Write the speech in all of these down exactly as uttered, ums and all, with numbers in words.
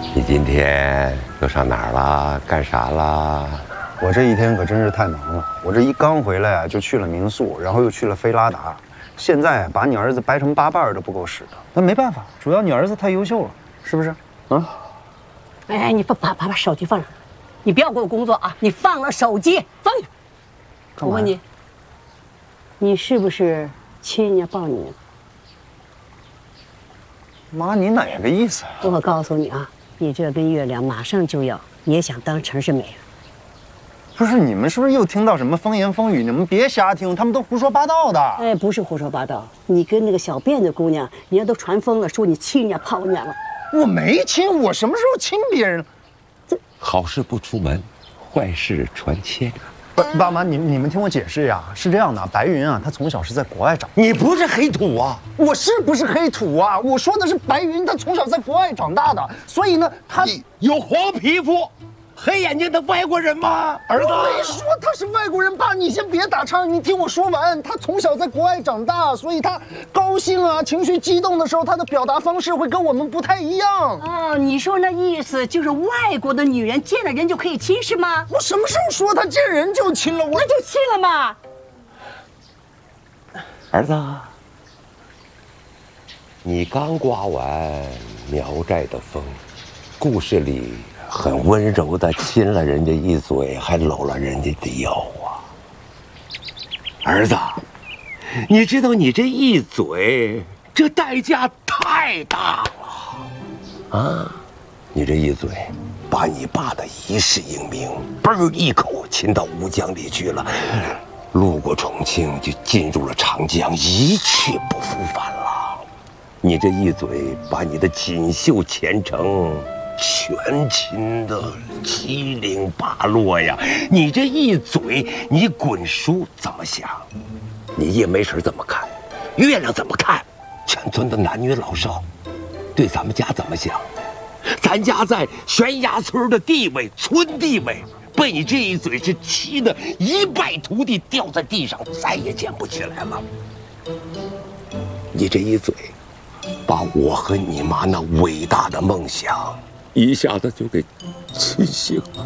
你今天又上哪儿了？干啥了？ 我这一天可真是太忙了。我这一刚回来啊，就去了民宿，然后又去了菲拉达。现在把你儿子掰成八瓣都不够使的。那没办法，主要你儿子太优秀了，是不是？啊？ 哎，你把把把把手机放上，你不要给我工作啊！你放了手机，放下。我问你，你是不是亲家抱你？ 妈，你哪个意思啊？ 我告诉你啊，你这跟月亮马上就要，也想当陈世美啊？ 不是，你们是不是又听到什么风言风语？你们别瞎听，他们都胡说八道的。 哎，不是胡说八道，你跟那个小辫子姑娘，人家都传疯了，说你亲家泡人家了。 我没亲，我什么时候亲别人了？ 好事不出门，坏事传千里。 不，爸妈，你你们听我解释呀，是这样的，白云啊，她从小是在国外长。 你不是黑土啊？ 我是不是黑土啊？我说的是白云，她从小在国外长大的，所以呢，她有黄皮肤。黑眼睛的外国人吗？儿子， 我没说他是外国人，爸，你先别打岔，你听我说完。他从小在国外长大，所以他高兴啊、情绪激动的时候，他的表达方式会跟我们不太一样。 哦，你说那意思就是外国的女人见了人就可以亲是吗？ 我什么时候说他见人就亲了？我那就亲了嘛。 儿子，你刚刮完苗寨的风，故事里很温柔的亲了人家一嘴，还搂了人家的腰啊！儿子，你知道你这一嘴，这代价太大了啊！你这一嘴，把你爸的一世英名，嘣一口亲到吴江里去了，路过重庆就进入了长江，一去不复返了。你这一嘴，把你的锦绣前程全亲的七零八落呀！你这一嘴，你滚叔怎么想？你叶没婶怎么看？月亮怎么看？全村的男女老少，对咱们家怎么想？咱家在悬崖村的地位，村地位，被你这一嘴是气得一败涂地，掉在地上，再也捡不起来了。你这一嘴，把我和你妈那伟大的梦想一下子就给清醒了。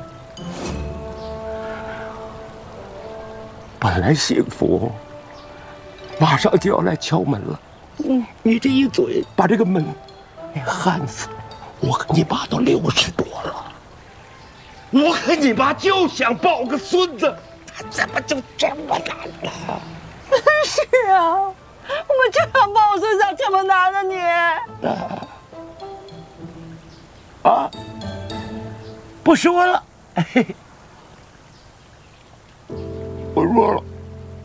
本来幸福马上就要来敲门了，嗯，你这一嘴把这个门给焊死了。我和你爸都六十多了，我和你爸就想抱个孙子，他怎么就这么难了？ 是啊，我们就想抱孙子，这么难啊你？ 啊啊！不说了，嘿嘿。